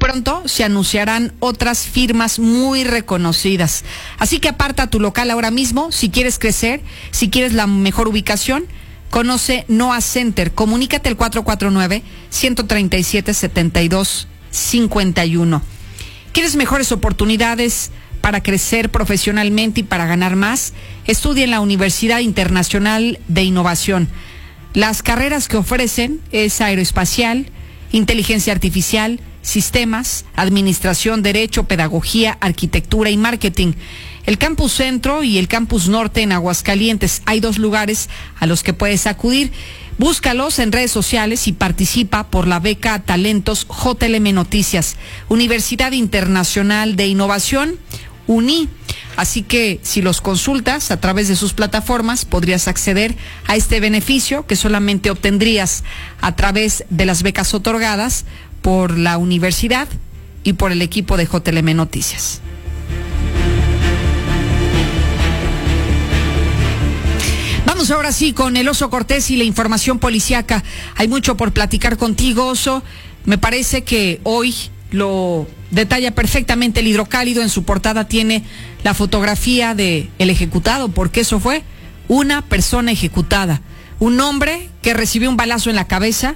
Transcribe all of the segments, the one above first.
pronto se anunciarán otras firmas muy reconocidas. Así que aparta tu local ahora mismo si quieres crecer, si quieres la mejor ubicación. Conoce Noah Center. Comunícate al 449-137-7251. ¿Quieres mejores oportunidades para crecer profesionalmente y para ganar más? Estudia en la Universidad Internacional de Innovación. Las carreras que ofrecen es aeroespacial, inteligencia artificial, sistemas, administración, derecho, pedagogía, arquitectura y marketing. El Campus Centro y el Campus Norte en Aguascalientes. Hay 2 lugares a los que puedes acudir. Búscalos en redes sociales y participa por la beca Talentos JLM Noticias. Universidad Internacional de Innovación, UNI. Así que si los consultas a través de sus plataformas, podrías acceder a este beneficio que solamente obtendrías a través de las becas otorgadas por la universidad y por el equipo de JLM Noticias. Vamos ahora sí con el Oso Cortés y la información policíaca. Hay mucho por platicar contigo, Oso. Me parece que hoy lo detalla perfectamente el Hidrocálido. En su portada tiene la fotografía de el ejecutado, porque eso fue una persona ejecutada. Un hombre que recibió un balazo en la cabeza,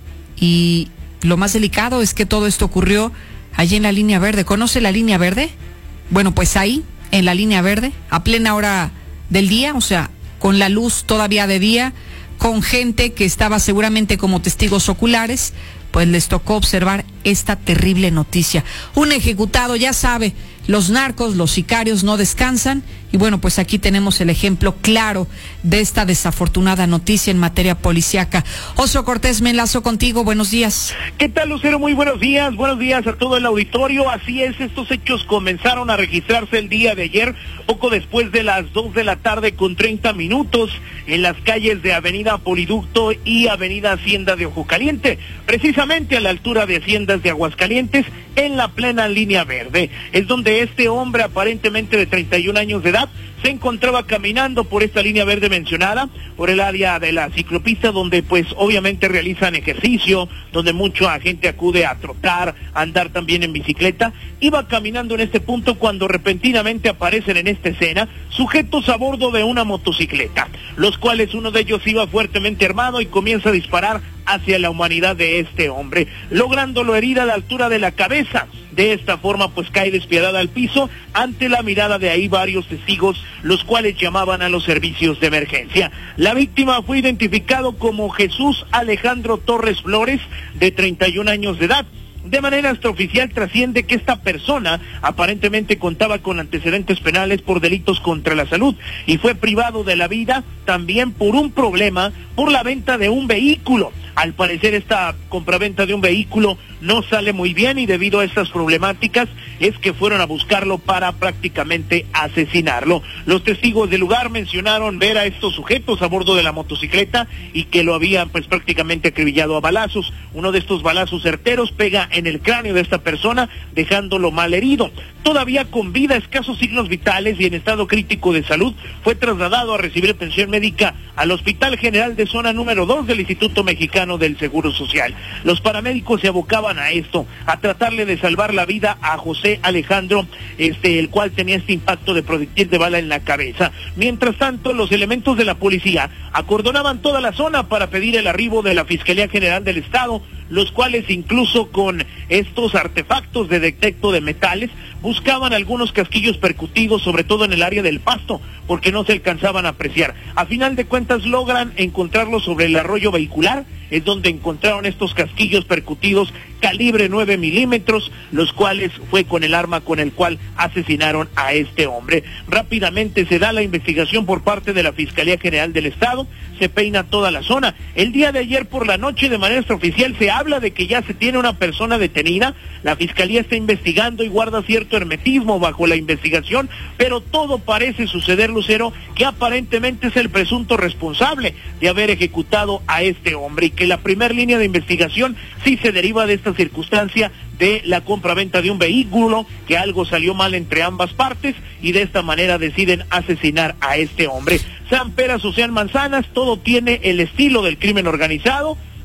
y lo más delicado es que todo esto ocurrió allí en la Línea Verde. ¿Conoce la Línea Verde? Bueno, pues ahí, en la Línea Verde, a plena hora del día, o sea, con la luz todavía de día, con gente que estaba seguramente como testigos oculares, pues les tocó observar esta terrible noticia. Un ejecutado, ya sabe, los narcos, los sicarios no descansan, y bueno, pues aquí tenemos el ejemplo claro de esta desafortunada noticia en materia policíaca. Oso Cortés, me enlazo contigo, buenos días. ¿Qué tal, Lucero? Muy buenos días a todo el auditorio. Así es, estos hechos comenzaron a registrarse el día de ayer, poco después de las 2 de la tarde con 30 minutos, en las calles de Avenida Poliducto y Avenida Hacienda de Ojo Caliente, precisamente a la altura de Haciendas de Aguascalientes, en la plena Línea Verde. Es donde este hombre, aparentemente de 31 años de edad, se encontraba caminando por esta línea verde mencionada, por el área de la ciclopista, donde pues obviamente realizan ejercicio, donde mucha gente acude a trotar, a andar también en bicicleta. Iba caminando en este punto cuando repentinamente aparecen en esta escena sujetos a bordo de una motocicleta, los cuales uno de ellos iba fuertemente armado y comienza a disparar hacia la humanidad de este hombre, lográndolo herir a la altura de la cabeza. De esta forma pues cae despiadada al piso ante la mirada de ahí varios testigos, los cuales llamaban a los servicios de emergencia. La víctima fue identificado como Jesús Alejandro Torres Flores, de 31 años de edad. De manera extraoficial trasciende que esta persona aparentemente contaba con antecedentes penales por delitos contra la salud y fue privado de la vida también por un problema por la venta de un vehículo. Al parecer esta compraventa de un vehículo no sale muy bien, y debido a estas problemáticas es que fueron a buscarlo para prácticamente asesinarlo. Los testigos del lugar mencionaron ver a estos sujetos a bordo de la motocicleta y que lo habían pues prácticamente acribillado a balazos. Uno de estos balazos certeros pega en el cráneo de esta persona, dejándolo mal herido. Todavía con vida, escasos signos vitales y en estado crítico de salud, fue trasladado a recibir atención médica al Hospital General de Zona número 2 del Instituto Mexicano del Seguro Social. Los paramédicos se abocaban a esto, a tratarle de salvar la vida a José Alejandro, el cual tenía este impacto de proyectil de bala en la cabeza. Mientras tanto, los elementos de la policía acordonaban toda la zona para pedir el arribo de la Fiscalía General del Estado, los cuales incluso con estos artefactos de detecto de metales buscaban algunos casquillos percutidos, sobre todo en el área del Pasto, porque no se alcanzaban a apreciar. A final de cuentas logran encontrarlos sobre el arroyo vehicular, es donde encontraron estos casquillos percutidos calibre 9 milímetros, los cuales fue con el arma con el cual asesinaron a este hombre. Rápidamente se da la investigación por parte de la Fiscalía General del Estado, se peina toda la zona. El día de ayer por la noche, de manera extraoficial, se habla de que ya se tiene una persona detenida. La Fiscalía está investigando y guarda cierto hermetismo bajo la investigación, pero todo parece suceder, Lucero, que aparentemente es el presunto responsable de haber ejecutado a este hombre, y que la primera línea de investigación sí se deriva de esta circunstancia de la compraventa de un vehículo, que algo salió mal entre ambas partes, y de esta manera deciden asesinar a este hombre. Sean peras o sean manzanas, todo tiene el estilo del crimen organizado.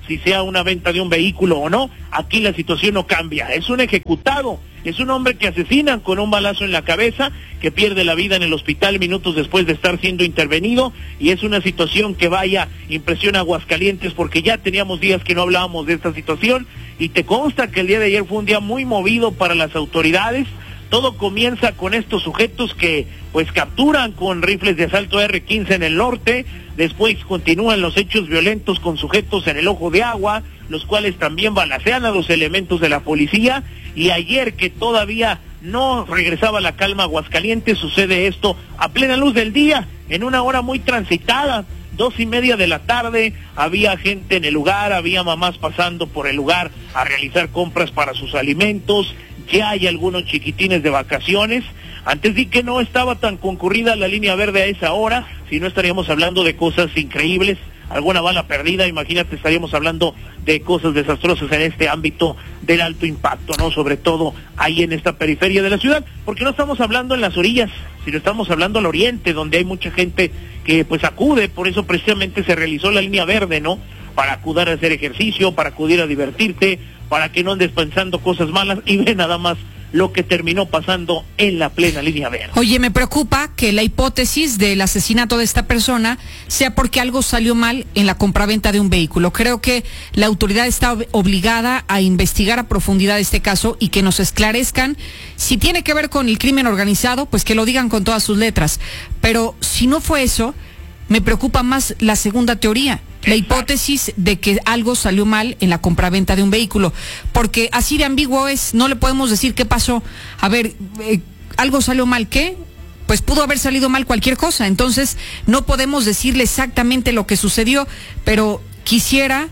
si sea una venta de un vehículo o no. Aquí la situación no cambia. Es un ejecutado, es un hombre que asesinan con un balazo en la cabeza, que pierde la vida en el hospital minutos después de estar siendo intervenido, y es una situación que impresiona a Aguascalientes, porque ya teníamos días que no hablábamos de esta situación, y te consta que el día de ayer fue un día muy movido para las autoridades. Todo comienza con estos sujetos que pues capturan con rifles de asalto R-15 en el norte, después continúan los hechos violentos con sujetos en el Ojo de Agua, los cuales también balacean a los elementos de la policía, y ayer que todavía no regresaba la calma a Aguascalientes, sucede esto a plena luz del día, en una hora muy transitada. 2:30 de la tarde, había gente en el lugar, había mamás pasando por el lugar a realizar compras para sus alimentos, ya hay algunos chiquitines de vacaciones. Antes di que no estaba tan concurrida la línea verde a esa hora, si no estaríamos hablando de cosas increíbles, alguna bala perdida, imagínate, estaríamos hablando de cosas desastrosas en este ámbito del alto impacto, ¿no? Sobre todo ahí en esta periferia de la ciudad, porque no estamos hablando en las orillas, sino estamos hablando al oriente, donde hay mucha gente que pues acude, por eso precisamente se realizó la línea verde, ¿no? Para acudir a hacer ejercicio, para acudir a divertirte, para que no andes pensando cosas malas, y ve nada más lo que terminó pasando en la plena línea verde. Oye, me preocupa que la hipótesis del asesinato de esta persona sea porque algo salió mal en la compraventa de un vehículo. Creo que la autoridad está obligada a investigar a profundidad este caso y que nos esclarezcan. Si tiene que ver con el crimen organizado, pues que lo digan con todas sus letras. Pero si no fue eso, me preocupa más la segunda teoría, la hipótesis de que algo salió mal en la compraventa de un vehículo, porque así de ambiguo es, no le podemos decir qué pasó. A ver, algo salió mal, ¿qué? Pues pudo haber salido mal cualquier cosa, entonces no podemos decirle exactamente lo que sucedió, pero quisiera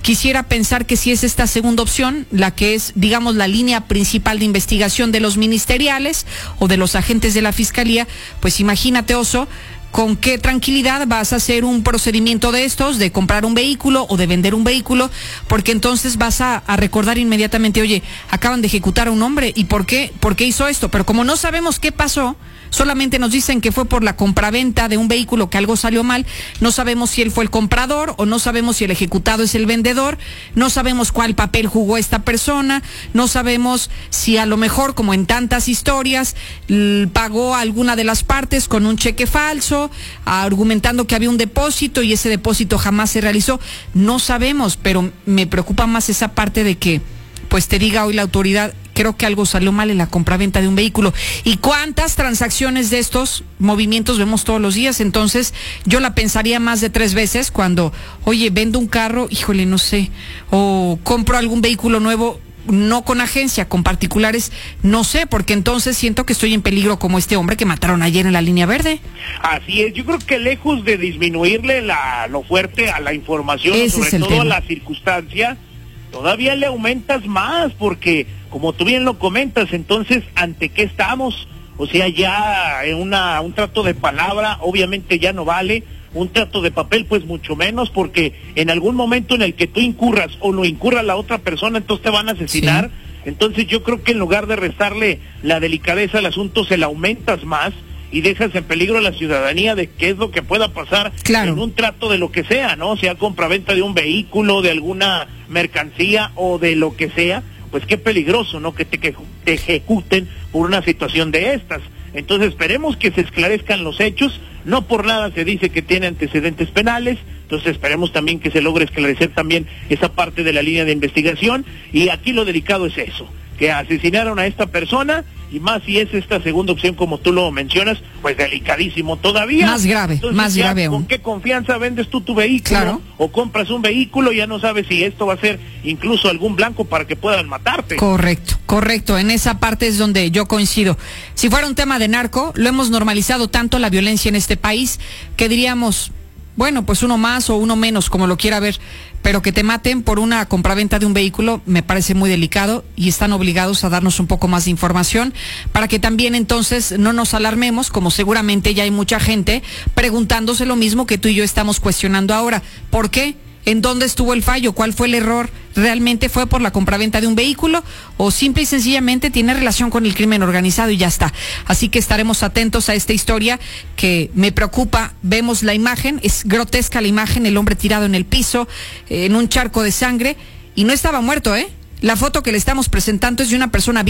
pensar que si es esta segunda opción, la que es, digamos, la línea principal de investigación de los ministeriales o de los agentes de la fiscalía, pues imagínate, Oso, con qué tranquilidad vas a hacer un procedimiento de estos, de comprar un vehículo o de vender un vehículo, porque entonces vas a recordar inmediatamente, oye, acaban de ejecutar a un hombre, ¿y por qué hizo esto? Pero como no sabemos qué pasó, solamente nos dicen que fue por la compraventa de un vehículo que algo salió mal, no sabemos si él fue el comprador o no sabemos si el ejecutado es el vendedor, no sabemos cuál papel jugó esta persona, no sabemos si a lo mejor, como en tantas historias, pagó a alguna de las partes con un cheque falso, argumentando que había un depósito y ese depósito jamás se realizó. No sabemos, pero me preocupa más esa parte de que, pues te diga hoy la autoridad, creo que algo salió mal en la compraventa de un vehículo. ¿Y cuántas transacciones de estos movimientos vemos todos los días? Entonces, yo la pensaría más de 3 veces cuando, oye, vendo un carro, híjole, no sé, o compro algún vehículo nuevo, no con agencia, con particulares, no sé, porque entonces siento que estoy en peligro como este hombre que mataron ayer en la línea verde. Así es, yo creo que lejos de disminuirle lo fuerte a la información, sobre todo a la circunstancia, todavía le aumentas más, porque como tú bien lo comentas, entonces, ¿ante qué estamos? O sea, ya un trato de palabra obviamente ya no vale, un trato de papel pues mucho menos, porque en algún momento en el que tú incurras o lo incurra la otra persona, entonces te van a asesinar. Sí. Entonces yo creo que en lugar de restarle la delicadeza al asunto, se la aumentas más y dejas en peligro a la ciudadanía de qué es lo que pueda pasar en un trato de lo que sea, ¿no? Sea compraventa de un vehículo, de alguna mercancía o de lo que sea, pues qué peligroso, ¿no? Que te ejecuten por una situación de estas. Entonces esperemos que se esclarezcan los hechos, no por nada se dice que tiene antecedentes penales, entonces esperemos también que se logre esclarecer también esa parte de la línea de investigación, y aquí lo delicado es eso, que asesinaron a esta persona, y más si es esta segunda opción como tú lo mencionas, pues delicadísimo todavía. Más grave, entonces, más grave aún. ¿Con qué confianza vendes tú tu vehículo? Claro. O compras un vehículo, ya no sabes si esto va a ser incluso algún blanco para que puedan matarte. Correcto, en esa parte es donde yo coincido. Si fuera un tema de narco, lo hemos normalizado tanto la violencia en este país, que diríamos, bueno, pues uno más o uno menos, como lo quiera ver, pero que te maten por una compraventa de un vehículo me parece muy delicado, y están obligados a darnos un poco más de información para que también entonces no nos alarmemos, como seguramente ya hay mucha gente preguntándose lo mismo que tú y yo estamos cuestionando ahora. ¿Por qué? en dónde estuvo el fallo, cuál fue el error. ¿Realmente fue por la compraventa de un vehículo o simple y sencillamente tiene relación con el crimen organizado y ya está? Así que estaremos atentos a esta historia que me preocupa. Vemos la imagen, es grotesca la imagen, el hombre tirado en el piso, en un charco de sangre, y no estaba muerto, ¿eh? La foto que le estamos presentando es de una persona